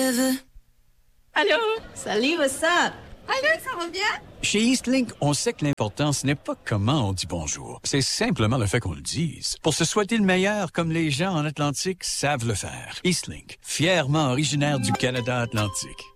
Allô? Salut, what's up? Allô, ça va bien? Chez Eastlink, on sait que l'important, ce n'est pas comment on dit bonjour. C'est simplement le fait qu'on le dise. Pour se souhaiter le meilleur, comme les gens en Atlantique savent le faire. Eastlink, fièrement originaire du Canada Atlantique.